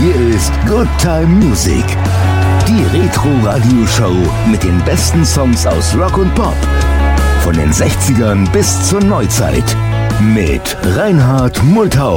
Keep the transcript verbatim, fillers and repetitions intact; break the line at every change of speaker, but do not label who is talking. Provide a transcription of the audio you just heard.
Hier ist Good Time Music, die Retro-Radio-Show mit den besten Songs aus Rock und Pop. Von den sechzigern bis zur Neuzeit. Mit Reinhard Multhaup.